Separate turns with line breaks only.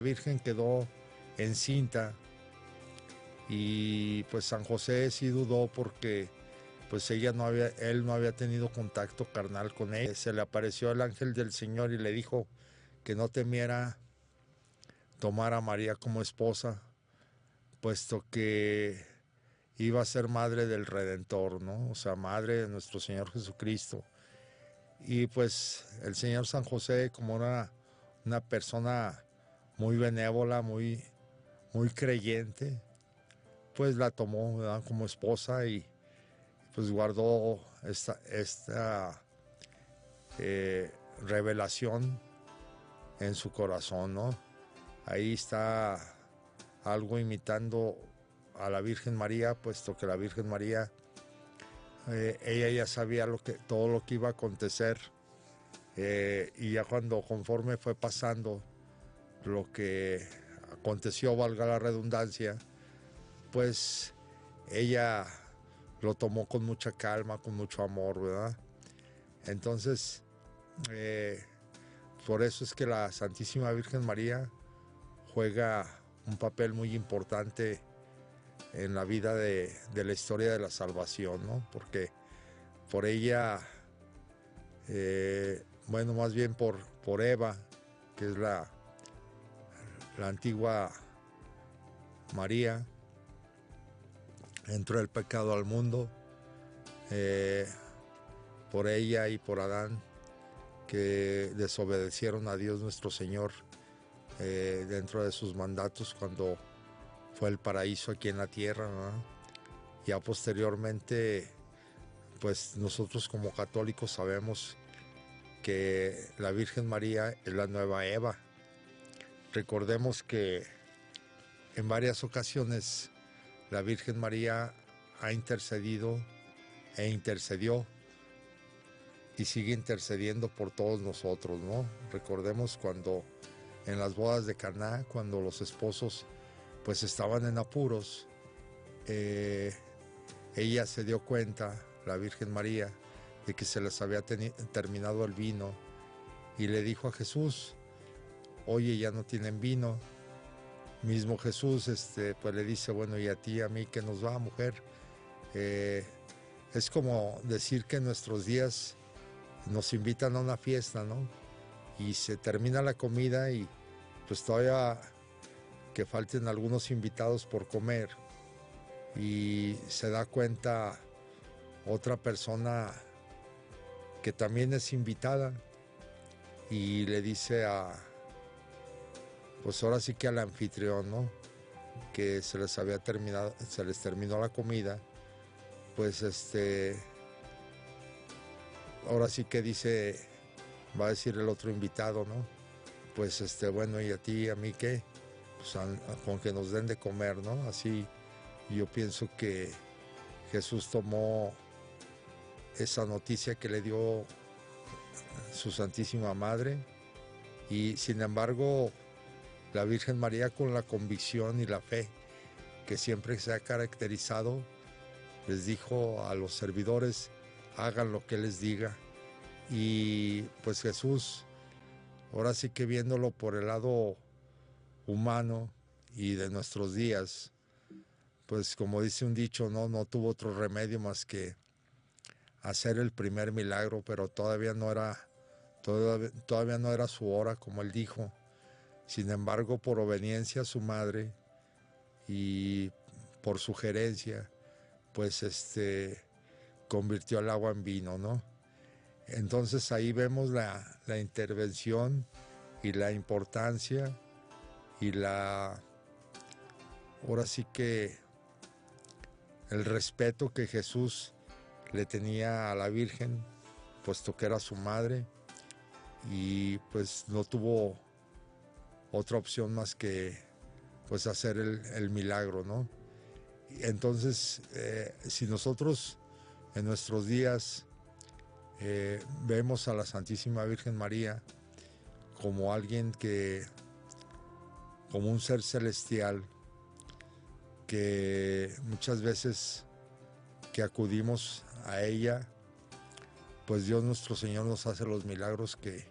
Virgen quedó encinta y pues San José sí dudó porque pues él no había tenido contacto carnal con ella. Se le apareció el ángel del Señor y le dijo que no temiera tomar a María como esposa, puesto que iba a ser madre del Redentor, ¿no? O sea, madre de nuestro Señor Jesucristo. Y pues el Señor San José, como una persona muy benévola, muy creyente, pues la tomó, ¿verdad?, como esposa y pues guardó esta revelación en su corazón, ¿no? Ahí está algo imitando a la Virgen María, puesto que la Virgen María, ella ya sabía todo lo que iba a acontecer, y ya conforme fue pasando lo que aconteció, valga la redundancia, pues ella lo tomó con mucha calma, con mucho amor, ¿verdad? Entonces, por eso es que la Santísima Virgen María juega un papel muy importante en la vida de la historia de la salvación, ¿no? Porque por ella, bueno, más bien por Eva, que es la antigua María, entró el pecado al mundo, por ella y por Adán, que desobedecieron a Dios nuestro Señor dentro de sus mandatos cuando fue el paraíso aquí en la tierra, ¿no? Ya posteriormente, pues nosotros como católicos sabemos que la Virgen María es la nueva Eva. Recordemos que en varias ocasiones la Virgen María ha intercedido e intercedió y sigue intercediendo por todos nosotros, ¿no? Recordemos cuando en las bodas de Caná, cuando los esposos pues estaban en apuros, ella se dio cuenta, la Virgen María, de que se les había terminado el vino y le dijo a Jesús: oye, ya no tienen vino. Mismo Jesús pues le dice: bueno, y a ti, a mí, ¿qué nos va, mujer? Es como decir que en nuestros días nos invitan a una fiesta, ¿no? Y se termina la comida y pues todavía que falten algunos invitados por comer, y se da cuenta otra persona que también es invitada y le dice pues ahora sí que al anfitrión, ¿no?, que se les terminó la comida, pues ahora sí que dice, va a decir el otro invitado, ¿no? Pues bueno, ¿y a ti, a mí qué? Pues con que nos den de comer, ¿no? Así yo pienso que Jesús tomó esa noticia que le dio su Santísima Madre, y sin embargo la Virgen María, con la convicción y la fe que siempre se ha caracterizado, les dijo a los servidores: hagan lo que les diga. Y pues Jesús, ahora sí que viéndolo por el lado humano y de nuestros días, pues como dice un dicho, no tuvo otro remedio más que hacer el primer milagro, pero todavía no era su hora, como él dijo. Sin embargo, por obediencia a su madre y por sugerencia, pues convirtió el agua en vino, ¿no? Entonces ahí vemos la intervención y la importancia y ahora sí que el respeto que Jesús le tenía a la Virgen, puesto que era su madre, y pues no tuvo otra opción más que pues hacer el milagro, ¿no? Entonces, si nosotros en nuestros días vemos a la Santísima Virgen María como alguien como un ser celestial, que muchas veces que acudimos a ella, pues Dios nuestro Señor nos hace los milagros